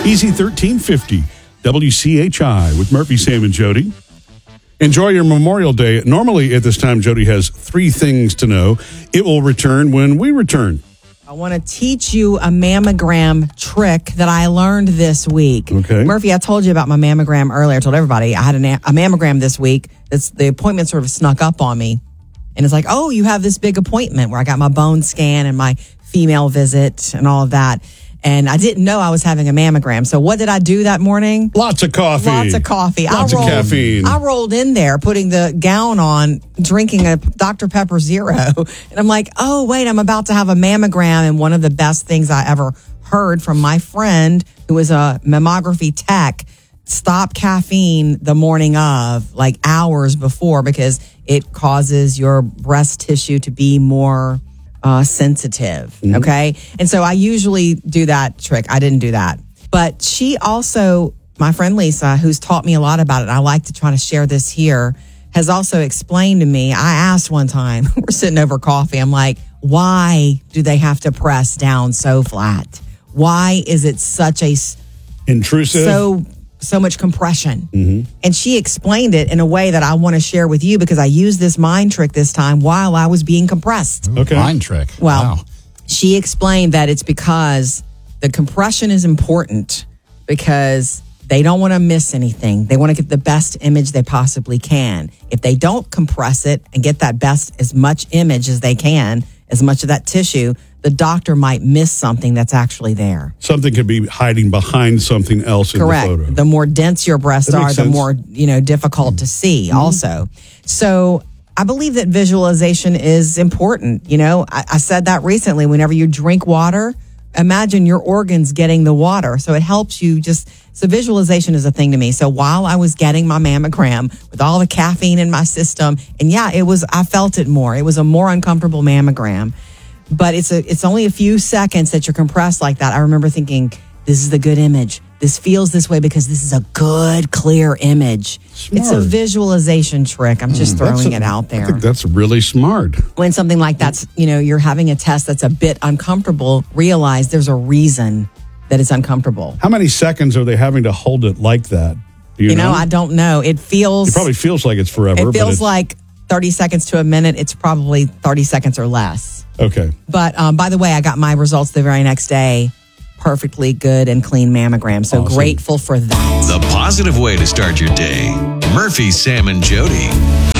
Easy 1350, WCHI with Murphy, Sam, and Jody. Enjoy your Memorial Day. Normally at this time, Jody has 3 things to know. It will return when we return. I want to teach you a mammogram trick that I learned this week. Okay. Murphy, I told you about my mammogram earlier. I told everybody I had a mammogram this week. The appointment sort of snuck up on me. And it's like, oh, you have this big appointment where I got my bone scan and my female visit and all of that. And I didn't know I was having a mammogram. So what did I do that morning? Lots of coffee. Lots of coffee. Lots of caffeine. I rolled in there, putting the gown on, drinking a Dr. Pepper Zero. And I'm like, oh, wait, I'm about to have a mammogram. And one of the best things I ever heard from my friend who was a mammography tech, stop caffeine the morning of, like hours before, because it causes your breast tissue to be more sensitive. Mm-hmm. Okay. And so I usually do that trick. I didn't do that. But she also, my friend Lisa, who's taught me a lot about it, and I like to try to share this here, has also explained to me. I asked one time, we're sitting over coffee. I'm like, why do they have to press down so flat? Why is it such a intrusive? So much compression. Mm-hmm. And she explained it in a way that I want to share with you because I used this mind trick this time while I was being compressed. Okay. Mind trick. Well, she explained that it's because the compression is important because they don't want to miss anything. They want to get the best image they possibly can. If they don't compress it and get that best, as much image as they can, as much of that tissue, the doctor might miss something that's actually there. Something could be hiding behind something else. Correct. In the photo. The more dense your breasts are, the more, difficult to see also. So I believe that visualization is important. I said that recently. Whenever you drink water, imagine your organs getting the water. So it helps you so visualization is a thing to me. So while I was getting my mammogram with all the caffeine in my system, and I felt it more. It was a more uncomfortable mammogram. But it's only a few seconds that you're compressed like that. I remember thinking, this is the good image. This feels this way because this is a good, clear image. Smart. It's a visualization trick. I'm just throwing it out there. I think that's really smart. When something like that's, you're having a test that's a bit uncomfortable, realize there's a reason that it's uncomfortable. How many seconds are they having to hold it like that? Do you know? I don't know. It probably feels like it's forever. It feels like 30 seconds to a minute. It's probably 30 seconds or less. Okay. But by the way, I got my results the very next day. Perfectly good and clean mammogram. So awesome. Grateful for that. The positive way to start your day. Murphy, Sam, and Jody.